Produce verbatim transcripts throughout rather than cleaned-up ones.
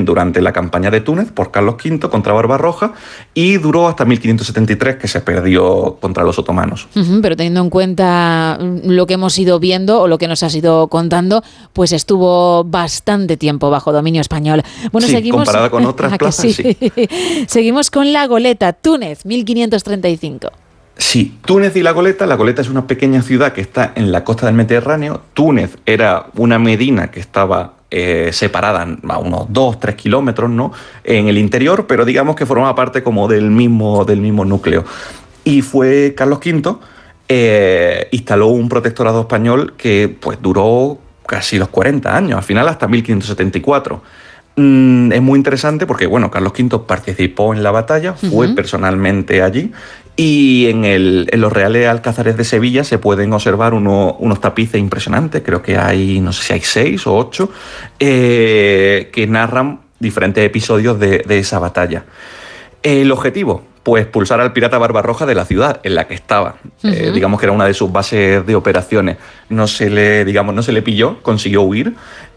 durante la campaña de Túnez por Carlos quinto contra Barbarroja y duró hasta mil quinientos setenta y tres, que se perdió contra los otomanos. Uh-huh, pero teniendo en cuenta lo que hemos ido viendo o lo que nos has ido contando, pues estuvo bastante tiempo bajo dominio español. Bueno, sí, seguimos comparada con otras ¿A plazas, que sí. sí? Seguimos con La Goleta, Túnez, mil quinientos treinta y cinco. Sí, Túnez y La Goleta. La Goleta es una pequeña ciudad que está en la costa del Mediterráneo. Túnez era una medina que estaba eh, separada a unos dos, tres kilómetros, ¿no?, en el interior, pero digamos que formaba parte como del mismo, del mismo núcleo. Y fue Carlos quinto, eh, instaló un protectorado español que pues duró casi los cuarenta años, al final hasta mil quinientos setenta y cuatro. Mm, es muy interesante porque, bueno, Carlos quinto participó en la batalla, fue uh-huh. personalmente allí, y en, el, en los Reales Alcázares de Sevilla se pueden observar uno, unos tapices impresionantes, creo que hay, no sé si hay seis o ocho, eh, que narran diferentes episodios de, de esa batalla. El objetivo, pues expulsar al pirata Barbarroja de la ciudad en la que estaba. Uh-huh. Eh, digamos que era una de sus bases de operaciones. No se le, digamos, no se le pilló, consiguió huir.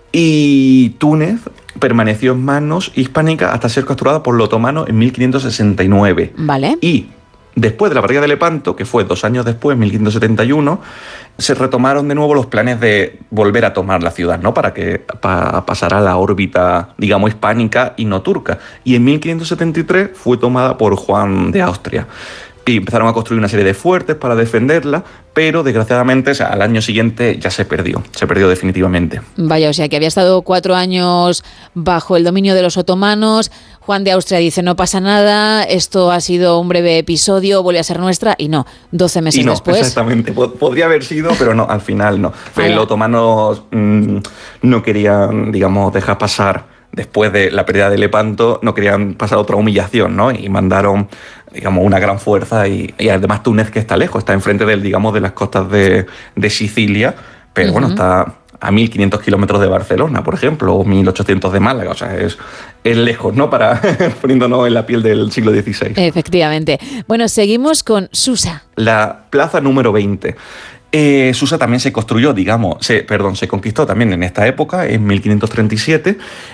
Y Túnez permaneció en manos hispánicas hasta ser capturada por los otomanos en mil quinientos sesenta y nueve. Vale. Y después de la batalla de Lepanto, que fue dos años después, mil quinientos setenta y uno, se retomaron de nuevo los planes de volver a tomar la ciudad, ¿no?, para que para pasar a la órbita, digamos, hispánica y no turca. Y en mil quinientos setenta y tres fue tomada por Juan de Austria. Y empezaron a construir una serie de fuertes para defenderla, pero desgraciadamente, o sea, al año siguiente ya se perdió, se perdió definitivamente. Vaya, o sea, que había estado cuatro años bajo el dominio de los otomanos. Juan de Austria dice, no pasa nada, esto ha sido un breve episodio, vuelve a ser nuestra, y no, doce meses y no, después. Exactamente, podría haber sido, pero no, al final no. Los otomanos mmm, no querían, digamos, dejar pasar, después de la pérdida de Lepanto, no querían pasar otra humillación, ¿no? Y mandaron, digamos, una gran fuerza, y, y además Túnez, que está lejos, está enfrente del, digamos, de las costas de, de Sicilia, pero uh-huh. bueno, está a mil quinientos kilómetros de Barcelona, por ejemplo, o mil ochocientos de Málaga, o sea, es, es lejos, ¿no?, para poniéndonos en la piel del siglo dieciséis. Efectivamente. Bueno, seguimos con Susa. La plaza número veinte. Eh, Susa también se construyó, digamos, se, perdón, se conquistó también en esta época, en mil quinientos treinta y siete,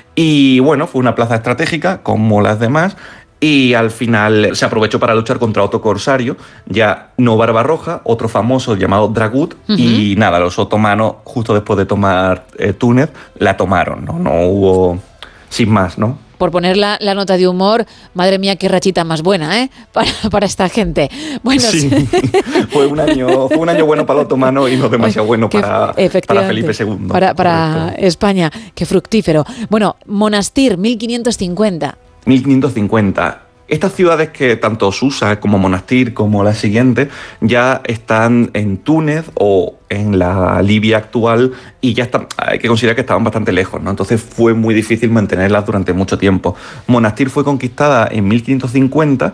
y bueno, fue una plaza estratégica, como las demás, y al final se aprovechó para luchar contra otro corsario, ya no Barbarroja, otro famoso llamado Dragut, uh-huh. y nada, los otomanos, justo después de tomar eh, Túnez, la tomaron, ¿no? No hubo, sin más, ¿no? Por poner la, la nota de humor, madre mía, qué rachita más buena, ¿eh? Para, para esta gente. Bueno, sí, fue un año, fue un año bueno para los otomanos y no demasiado bueno que, para, para Felipe segundo. Para, para España, qué fructífero. Bueno, Monastir, mil quinientos cincuenta. mil quinientos cincuenta. Estas ciudades, que tanto Susa como Monastir como las siguientes ya están en Túnez o en la Libia actual, y ya están, hay que considerar que estaban bastante lejos, ¿no? Entonces fue muy difícil mantenerlas durante mucho tiempo. Monastir fue conquistada en mil quinientos cincuenta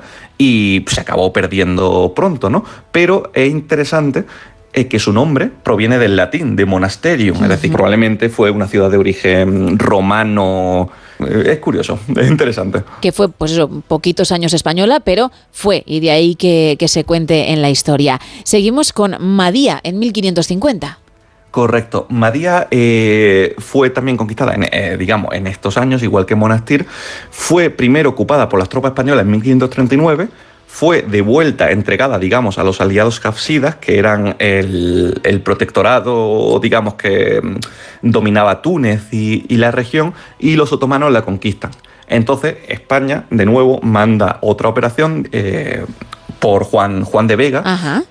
y se acabó perdiendo pronto, ¿no? Pero es interesante es que su nombre proviene del latín, de monasterium, uh-huh. es decir, probablemente fue una ciudad de origen romano. Es curioso, es interesante. Que fue, pues eso, poquitos años española, pero fue, y de ahí que, que se cuente en la historia. Seguimos con Madía, en mil quinientos cincuenta. Correcto. Madía eh, fue también conquistada, en, eh, digamos, en estos años, igual que Monastir. Fue primero ocupada por las tropas españolas en mil quinientos treinta y nueve, fue de vuelta entregada, digamos, a los aliados hafsidas, que eran el, el protectorado, digamos, que dominaba Túnez y, y la región, y los otomanos la conquistan. Entonces, España, de nuevo, manda otra operación eh, por Juan, Juan de Vega, Ajá.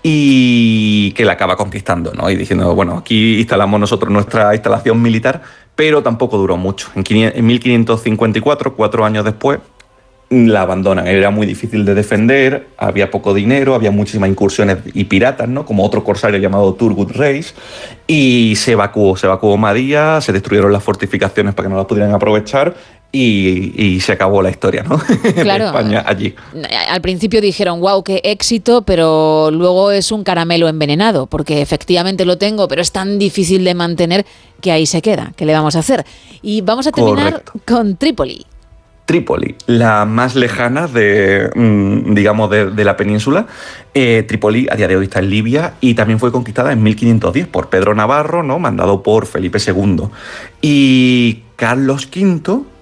y que la acaba conquistando, ¿no? Y diciendo, bueno, aquí instalamos nosotros nuestra instalación militar, pero tampoco duró mucho. En mil quinientos cincuenta y cuatro, cuatro años después, la abandonan. Era muy difícil de defender, había poco dinero, había muchísimas incursiones y piratas, ¿no?, como otro corsario llamado Turgut Reis, y se evacuó, se evacuó Madía, se destruyeron las fortificaciones para que no las pudieran aprovechar, y, y se acabó la historia, ¿no? Claro. de España allí. Al principio dijeron, wow, qué éxito, pero luego es un caramelo envenenado, porque efectivamente lo tengo, pero es tan difícil de mantener que ahí se queda. ¿Qué le vamos a hacer? Y vamos a terminar Correcto. con Trípoli. Trípoli, la más lejana de, digamos, de, de la península. Eh, Trípoli a día de hoy está en Libia y también fue conquistada en mil quinientos diez por Pedro Navarro, ¿no?, mandado por Felipe segundo. Y Carlos quinto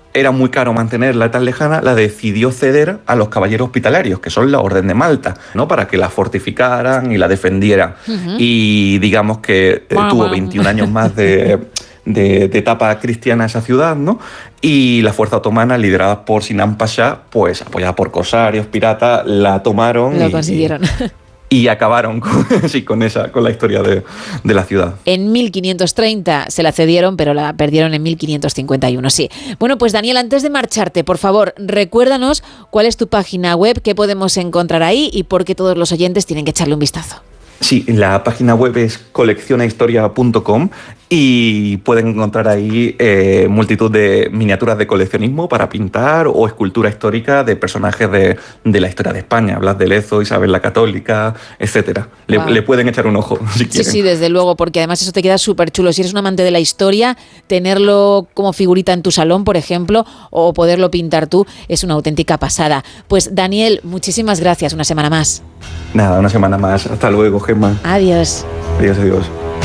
era muy caro mantenerla tan lejana, la decidió ceder a los caballeros hospitalarios, que son la Orden de Malta, ¿no? Para que la fortificaran y la defendieran. Uh-huh. Y digamos que eh, tuvo veintiún años más de, de, de etapa cristiana esa ciudad, ¿no? Y la fuerza otomana, liderada por Sinan Pasha, pues apoyada por corsarios, piratas, la tomaron. Lo y, consiguieron. Y acabaron con, sí, con, esa, con la historia de, de la ciudad. En mil quinientos treinta se la cedieron, pero la perdieron en mil quinientos cincuenta y uno, sí. Bueno, pues Daniel, antes de marcharte, por favor, recuérdanos cuál es tu página web, qué podemos encontrar ahí y por qué todos los oyentes tienen que echarle un vistazo. Sí, la página web es coleccionahistoria punto com y pueden encontrar ahí eh, multitud de miniaturas de coleccionismo para pintar o escultura histórica de personajes de, de la historia de España, Blas de Lezo, Isabel la Católica, etcétera. Le, wow. le pueden echar un ojo si quieren. Sí, sí, desde luego, porque además eso te queda súper chulo. Si eres un amante de la historia, tenerlo como figurita en tu salón, por ejemplo, o poderlo pintar tú, es una auténtica pasada. Pues Daniel, muchísimas gracias, una semana más. Nada, una semana más. Hasta luego, Gemma. Adiós. Adiós, adiós.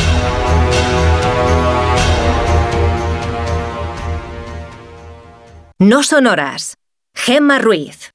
No son horas. Gemma Ruiz.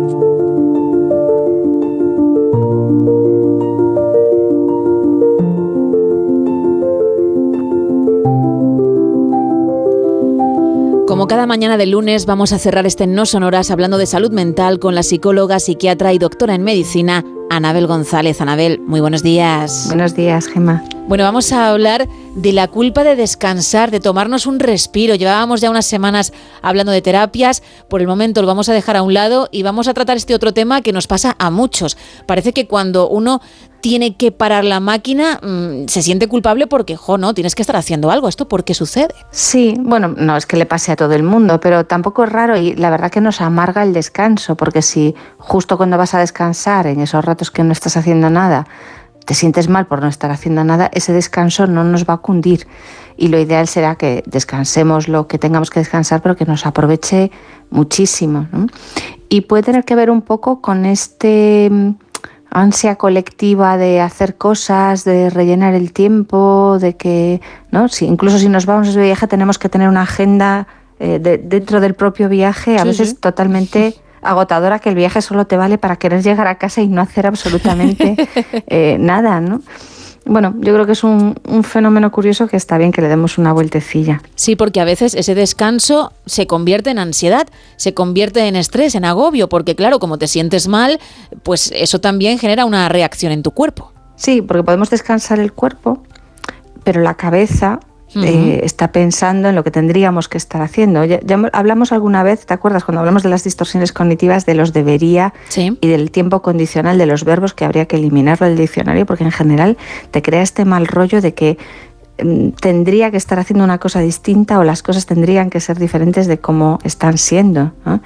Como cada mañana de lunes vamos a cerrar este No Son Horas hablando de salud mental con la psicóloga, psiquiatra y doctora en medicina Anabel González. Anabel, muy buenos días. Buenos días, Gemma. Bueno, vamos a hablar de la culpa de descansar, de tomarnos un respiro. Llevábamos ya unas semanas hablando de terapias, por el momento lo vamos a dejar a un lado y vamos a tratar este otro tema que nos pasa a muchos. Parece que cuando uno tiene que parar la máquina, mmm, se siente culpable porque, jo, no, tienes que estar haciendo algo. ¿Esto por qué sucede? Sí, bueno, no es que le pase a todo el mundo, pero tampoco es raro y la verdad que nos amarga el descanso, porque si justo cuando vas a descansar, en esos ratos que no estás haciendo nada, te sientes mal por no estar haciendo nada, ese descanso no nos va a cundir. Y lo ideal será que descansemos lo que tengamos que descansar, pero que nos aproveche muchísimo, ¿no? Y puede tener que ver un poco con este ansia colectiva de hacer cosas, de rellenar el tiempo, de que, ¿no? Si, incluso si nos vamos de viaje tenemos que tener una agenda eh, de, dentro del propio viaje, a sí, veces sí. totalmente agotadora, que el viaje solo te vale para querer llegar a casa y no hacer absolutamente eh, nada, ¿no? Bueno, yo creo que es un, un fenómeno curioso que está bien que le demos una vueltecilla. Sí, porque a veces ese descanso se convierte en ansiedad, se convierte en estrés, en agobio, porque claro, como te sientes mal, pues eso también genera una reacción en tu cuerpo. Sí, porque podemos descansar el cuerpo, pero la cabeza Uh-huh. Eh, está pensando en lo que tendríamos que estar haciendo. Ya, ya hablamos alguna vez, ¿te acuerdas? Cuando hablamos de las distorsiones cognitivas, de los debería sí. y del tiempo condicional de los verbos, que habría que eliminarlo del diccionario, porque en general te crea este mal rollo de que mm, tendría que estar haciendo una cosa distinta o las cosas tendrían que ser diferentes de cómo están siendo, ¿no?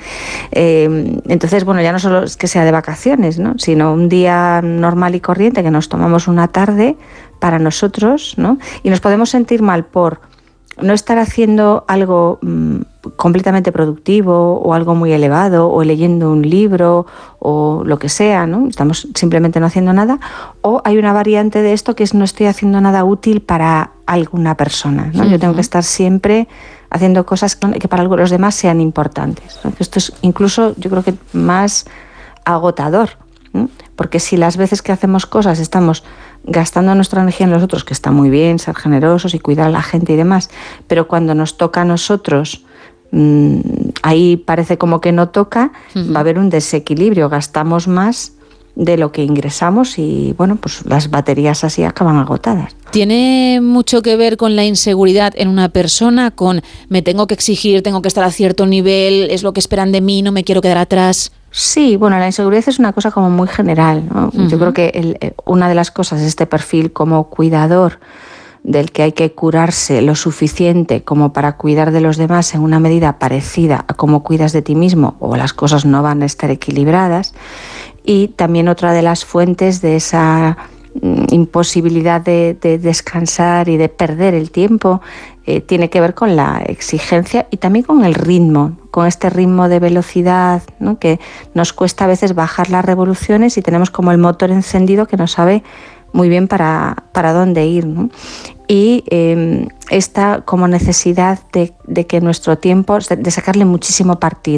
Eh, entonces, bueno, ya no solo es que sea de vacaciones, ¿no? Sino un día normal y corriente que nos tomamos una tarde para nosotros, ¿no? Y nos podemos sentir mal por no estar haciendo algo mmm, completamente productivo o algo muy elevado o leyendo un libro o lo que sea, ¿no? Estamos simplemente no haciendo nada, o hay una variante de esto que es no estoy haciendo nada útil para alguna persona, ¿no? Uh-huh. Yo tengo que estar siempre haciendo cosas que para los demás sean importantes, ¿no? Esto es incluso, yo creo que más agotador, ¿no? Porque si las veces que hacemos cosas estamos gastando nuestra energía en los otros, que está muy bien ser generosos y cuidar a la gente y demás, pero cuando nos toca a nosotros, mmm, ahí parece como que no toca, uh-huh. va a haber un desequilibrio, gastamos más de lo que ingresamos y bueno, pues las baterías así acaban agotadas. ¿Tiene mucho que ver con la inseguridad en una persona, con me tengo que exigir, tengo que estar a cierto nivel, es lo que esperan de mí, no me quiero quedar atrás? Sí, bueno, la inseguridad es una cosa como muy general, ¿no? Uh-huh. Yo creo que el, una de las cosas es este perfil como cuidador, del que hay que curarse lo suficiente como para cuidar de los demás en una medida parecida a cómo cuidas de ti mismo, o las cosas no van a estar equilibradas. Y también otra de las fuentes de esa imposibilidad de, de descansar y de perder el tiempo eh, tiene que ver con la exigencia y también con el ritmo, con este ritmo de velocidad, ¿no? Que nos cuesta a veces bajar las revoluciones y tenemos como el motor encendido que no sabe muy bien para, para dónde ir, ¿no? Y eh, esta como necesidad de, de que nuestro tiempo, de sacarle muchísimo partido.